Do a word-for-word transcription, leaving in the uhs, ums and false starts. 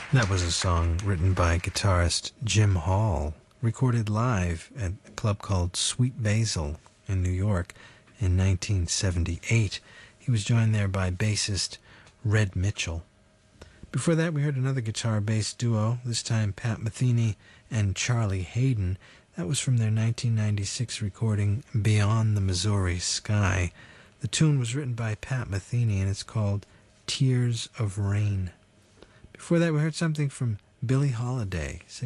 That was a song written by guitarist Jim Hall, recorded live at a club called Sweet Basil in New York in nineteen seventy-eight. He was joined there by bassist Red Mitchell. Before that, we heard another guitar-bass duo, this time Pat Metheny and Charlie Hayden. That was from their nineteen ninety-six recording Beyond the Missouri Sky. The tune was written by Pat Metheny, and it's called Tears of Rain. Before that, we heard something from Billie Holiday, singing